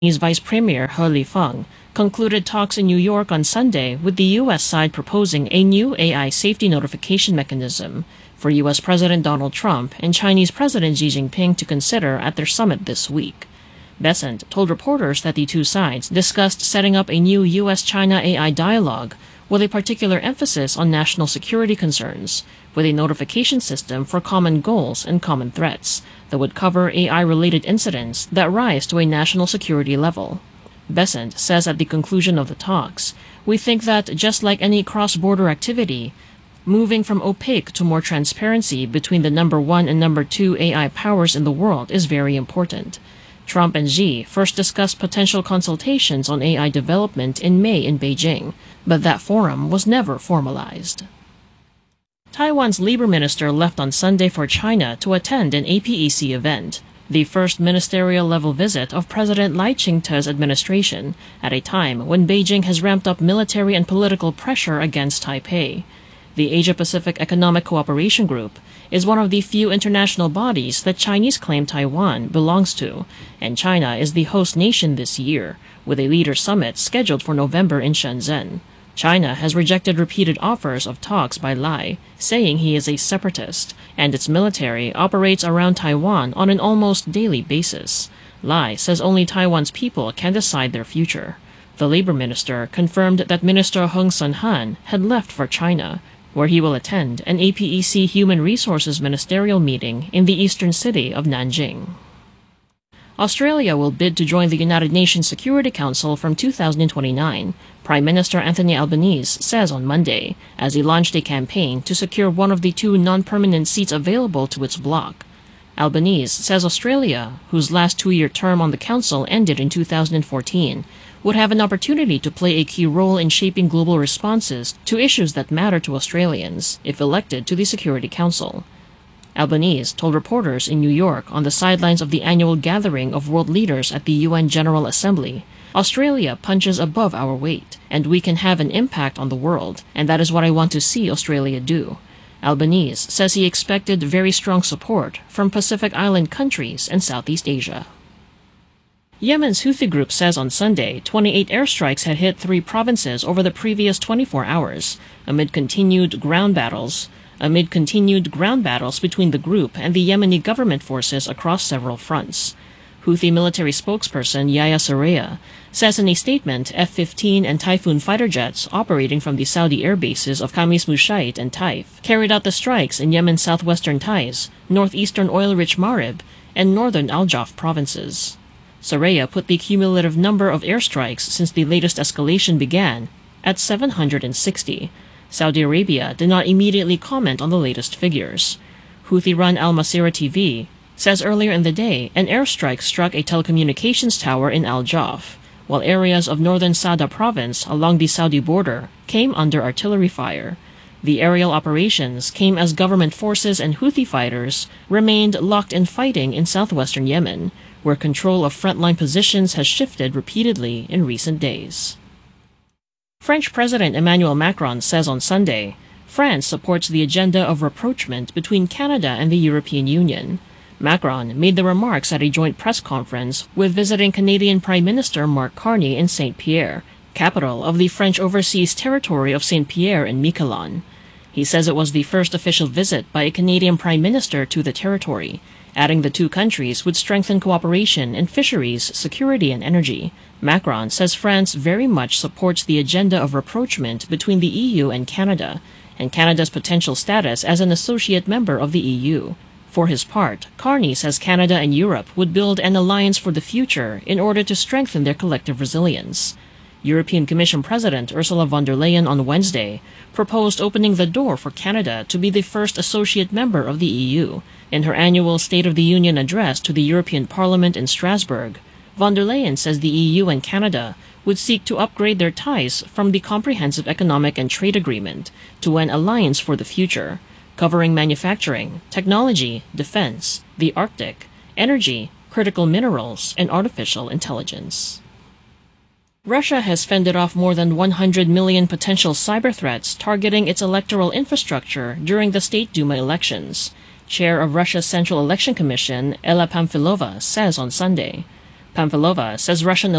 Chinese Vice Premier He Lifeng concluded talks in New York on Sunday, with the U.S. side proposing a new AI safety notification mechanism for U.S. President Donald Trump and Chinese President Xi Jinping to consider at their summit this week. Bessent told reporters that the two sides discussed setting up a new U.S.-China AI dialogue with a particular emphasis on national security concerns, with a notification system for common goals and common threats that would cover AI-related incidents that rise to a national security level. Bessent says at the conclusion of the talks, "We think that, just like any cross-border activity, moving from opaque to more transparency between the number 1 and number 2 AI powers in the world is very important." Trump and Xi first discussed potential consultations on AI development in May in Beijing, but that forum was never formalized. Taiwan's Labor Minister left on Sunday for China to attend an APEC event, the first ministerial-level visit of President Lai Ching-te's administration, at a time when Beijing has ramped up military and political pressure against Taipei. The Asia-Pacific Economic Cooperation Group is one of the few international bodies that Chinese claim Taiwan belongs to, and China is the host nation this year, with a leader summit scheduled for November in Shenzhen. China has rejected repeated offers of talks by Lai, saying he is a separatist, and its military operates around Taiwan on an almost daily basis. Lai says only Taiwan's people can decide their future. The Labor Minister confirmed that Minister Heng Sun-han had left for China, where he will attend an APEC Human Resources Ministerial meeting in the eastern city of Nanjing. Australia will bid to join the United Nations Security Council from 2029, Prime Minister Anthony Albanese says on Monday, as he launched a campaign to secure one of the 2 non-permanent seats available to its bloc. Albanese says Australia, whose last 2-year term on the council ended in 2014, would have an opportunity to play a key role in shaping global responses to issues that matter to Australians if elected to the Security Council. Albanese told reporters in New York on the sidelines of the annual gathering of world leaders at the UN General Assembly, "Australia punches above our weight, and we can have an impact on the world, and that is what I want to see Australia do." Albanese says he expected very strong support from Pacific Island countries and Southeast Asia. Yemen's Houthi group says on Sunday 28 airstrikes had hit 3 provinces over the previous 24 hours, amid continued ground battles between the group and the Yemeni government forces across several fronts. Houthi military spokesperson Yahya Saraya says in a statement F-15 and Typhoon fighter jets operating from the Saudi air bases of Khamis Mushait and Taif carried out the strikes in Yemen's southwestern Taiz, northeastern oil-rich Marib, and northern Al-Jaf provinces. Saraya put the cumulative number of airstrikes since the latest escalation began at 760. Saudi Arabia did not immediately comment on the latest figures. Houthi-run Al Masirah TV says earlier in the day an airstrike struck a telecommunications tower in Al-Jaf, while areas of northern Sada province along the Saudi border came under artillery fire. The aerial operations came as government forces and Houthi fighters remained locked in fighting in southwestern Yemen, where control of frontline positions has shifted repeatedly in recent days. French President Emmanuel Macron says on Sunday, France supports the agenda of rapprochement between Canada and the European Union. Macron made the remarks at a joint press conference with visiting Canadian Prime Minister Mark Carney in Saint-Pierre, capital of the French overseas territory of Saint-Pierre and Miquelon. He says it was the first official visit by a Canadian Prime Minister to the territory, adding the two countries would strengthen cooperation in fisheries, security, and energy. Macron says France very much supports the agenda of rapprochement between the EU and Canada's potential status as an associate member of the EU. For his part, Carney says Canada and Europe would build an alliance for the future in order to strengthen their collective resilience. European Commission President Ursula von der Leyen on Wednesday proposed opening the door for Canada to be the first associate member of the EU. In her annual State of the Union address to the European Parliament in Strasbourg, von der Leyen says the EU and Canada would seek to upgrade their ties from the Comprehensive Economic and Trade Agreement to an alliance for the future, covering manufacturing, technology, defense, the Arctic, energy, critical minerals, and artificial intelligence. Russia has fended off more than 100 million potential cyber threats targeting its electoral infrastructure during the State Duma elections. Chair of Russia's Central Election Commission, Ella Pamfilova, says on Sunday. Pamfilova says Russian